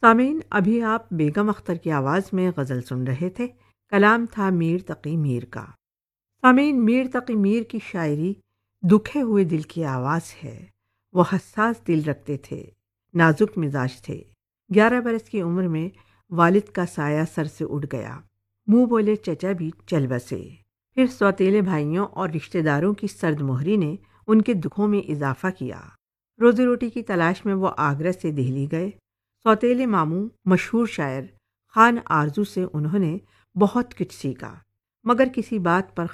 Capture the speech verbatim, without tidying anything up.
सामीन, अभी आप बेगम अख्तर की आवाज़ में गज़ल सुन रहे थे। कलाम था मीर तकी मीर का। सामीन, मीर तकी मीर की शायरी दुखे हुए दिल की आवाज़ है। वो हसास दिल रखते थे, नाजुक मिजाज थे। ग्यारह बरस की उम्र में वालिद का साया सर से उड़ गया। मुंह बोले चचा भी चल बसे। फिर सौतेले भाइयों और रिश्तेदारों की सर्द मोहरी ने उनके दुखों में इजाफा किया। रोजी रोटी की तलाश में वो आगरा से दिल्ली गए। सौतेले मामू मशहूर शायर खान आरजू से उन्होंने बहुत कुछ सीखा, मगर किसी बात पर